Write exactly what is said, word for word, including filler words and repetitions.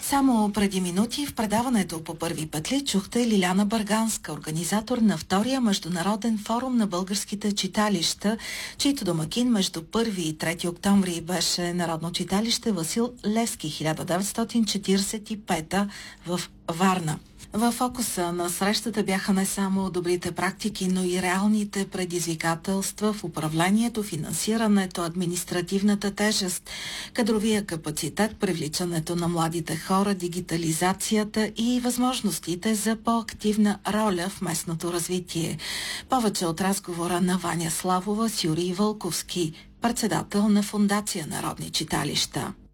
Само преди минути в предаването по първи петли чухте Лиляна Бърганска, организатор на втория международен форум на българските читалища, чийто домакин между първи и трети октомври беше Народно читалище Васил Левски, хиляда деветстотин четиридесет и пета в Варна. В фокуса на срещата бяха не само добрите практики, но и реалните предизвикателства в управлението, финансирането, административната тежест, кадровия капацитет, привличането на младите хора, дигитализацията и възможностите за по-активна роля в местното развитие. Повече от разговора на Ваня Славова с Юрий Вълковски, председател на Фондация Народни читалища.